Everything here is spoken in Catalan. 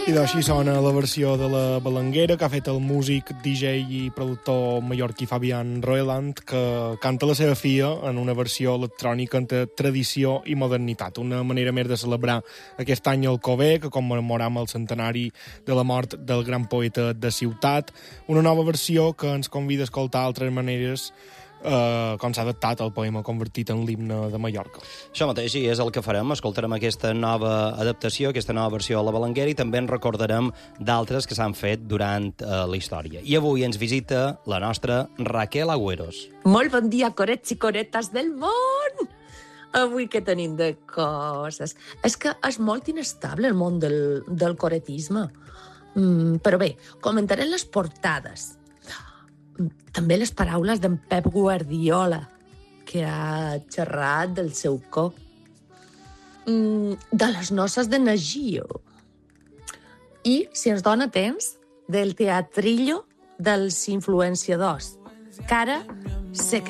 I d'així sona la versió de la Balanguera que ha fet el músic, DJ i productor mallorquí Fabián Roeland, que canta la seva filla en una versió electrònica entre tradició i modernitat. Una manera més de celebrar aquest any el Cover, que commemoram el centenari de la mort del gran poeta de Ciutat. Una nova versió que ens convida a escoltar altres maneres com s'ha adaptat el poema convertit en l'himne de Mallorca. Això mateix, i és el que farem. Escoltarem aquesta nova adaptació, aquesta nova versió de la Balanguera, i també en recordarem d'altres que s'han fet durant la història. I avui ens visita la nostra Raquel Agüeros. Molt bon dia, corets i coretes del món! Avui què tenim de coses? És que és molt inestable el món del coretisme. Però bé, comentaré les portades. També les paraules d'en Pep Guardiola, que ha xerrat del seu cop. De les noces de Nagio. I, si ens dona temps, del teatrillo dels influenciadors, que ara sé que